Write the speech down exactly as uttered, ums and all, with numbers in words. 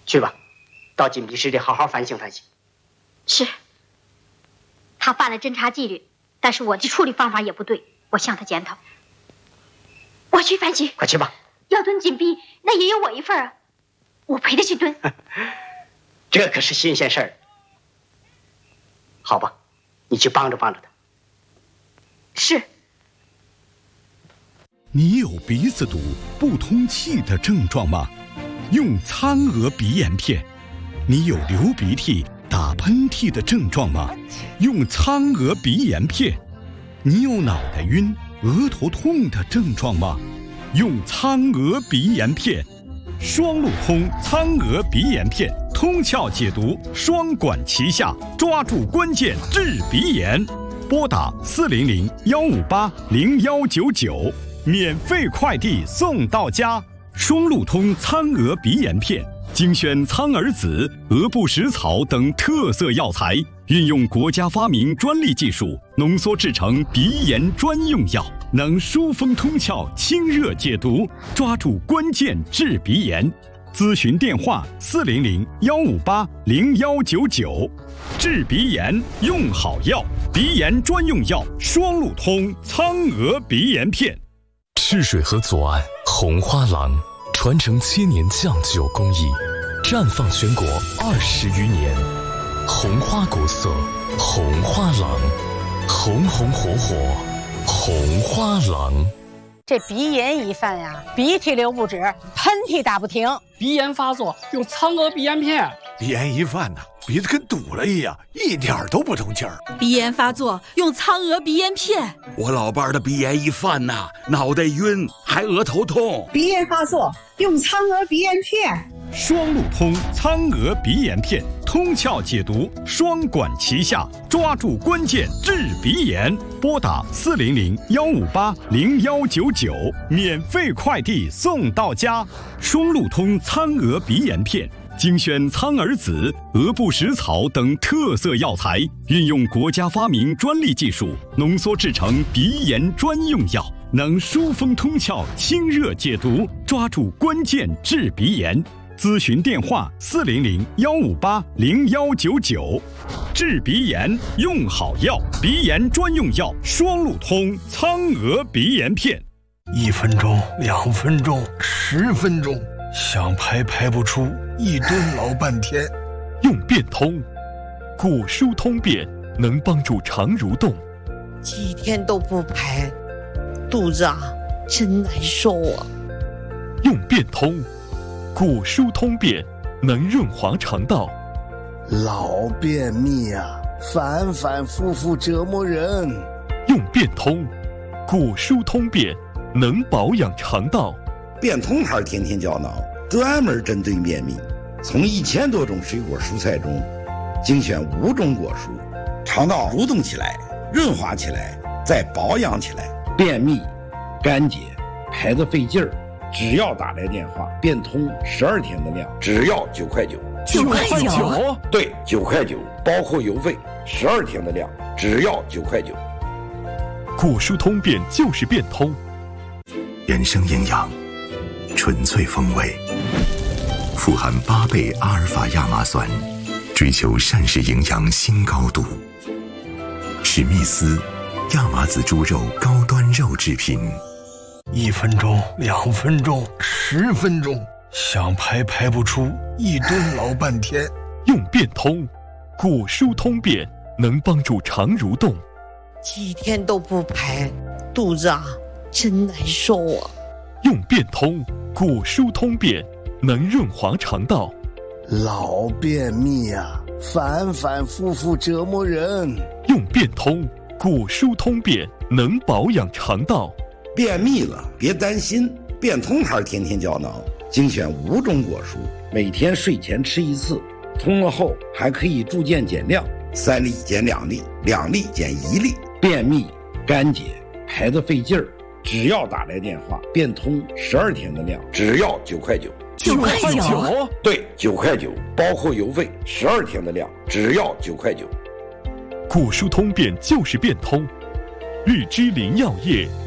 去吧，到禁闭室里好好反省反省。 是。他犯了侦查纪律，但是我的处理方法也不对，我向他检讨。我去反省。 快去吧。 要蹲禁闭，那也有我一份啊，我陪他去蹲。 这可是新鲜事儿。好吧，你去帮着帮着他。 是。 你有鼻子堵、不通气的症状吗？用苍娥鼻炎片。你有流鼻涕、打喷嚏的症状吗？用苍娥鼻炎片。你有脑袋晕、额头痛的症状吗？用苍娥鼻炎片。双路通苍娥鼻炎片，通窍解毒，双管齐下，抓住关键治鼻炎。拨打四零零幺五八零幺九九，免费快递送到家。双路通苍娥鼻炎片，精选苍耳子、鹅不食草等特色药材，运用国家发明专利技术，浓缩制成鼻炎专用药，能疏风通窍、清热解毒，抓住关键治鼻炎。咨询电话：四零零幺五八零幺九九。治鼻炎用好药，鼻炎专用药双路通苍娥鼻炎片。 赤水河左岸红花廊，传承千年酱酒工艺，绽放全国二十余年。红花国色，红花廊，红红火火，红花廊。 这鼻炎一犯呀，鼻涕流不止，喷嚏打不停。 鼻炎发作用苍娥鼻炎片。 鼻炎一犯呢，鼻子跟堵了一样，一点都不通气儿。 鼻炎发作用苍娥鼻炎片。 我老伴儿的鼻炎一犯呐，脑袋晕，还额头痛。 鼻炎发作用苍娥鼻炎片。 双路通苍娥鼻炎片，通窍解毒，双管齐下，抓住关键治鼻炎。拨打四零零幺五八零幺九九，免费快递送到家。双路通苍娥鼻炎片，精选苍耳子、鹅不食草等特色药材，运用国家发明专利技术，浓缩制成鼻炎专用药，能疏风通窍、清热解毒，抓住关键治鼻炎。咨询电话：四零零幺五八零幺九九。治鼻炎用好药，鼻炎专用药双路通苍娥鼻炎片。 一分钟、两分钟、十分钟，想排排不出，一蹲老半天。 用变通，果舒通便，能帮助肠蠕动。 几天都不排，肚子啊真难受啊。 用变通。果舒通便，能润滑肠道。 老便秘啊，反反复复折磨人。 用变通，果舒通便，能保养肠道。 变通牌天天胶囊，专门针对便秘，从一千多种水果蔬菜中精选五种果蔬，肠道蠕动起来，润滑起来，再保养起来。便秘、干结、排得费劲儿。只要打来电话，变通十二天的量，只要九块九。 九块九？ 对，九块九，包括邮费。十二天的量，只要九块九。 果舒通便就是变通。 原生营养，纯粹风味，富含八倍阿尔法亚麻酸，追求膳食营养新高度。史密斯亚麻籽猪肉高端肉制品。 一分钟、两分钟、十分钟，想排排不出，一蹲老半天。 用变通，果舒通便，能帮助肠蠕动。 几天都不排，肚子啊真难受啊。 用变通，果舒通便，能润滑肠道。 老便秘啊，反反复复折磨人。 用变通，果舒通便，能保养肠道。 便秘了别担心，变通牌天天胶囊，精选五种果蔬，每天睡前吃一次，通了后还可以逐渐减量，三粒减两粒，两粒减一粒。便秘、干结、排得费劲儿，只要打来电话，变通十二天的量，只要九块九。 九块九？ 对，九块九，包括邮费。十二天的量，只要九块九。 果舒通便就是变通，日之林药业。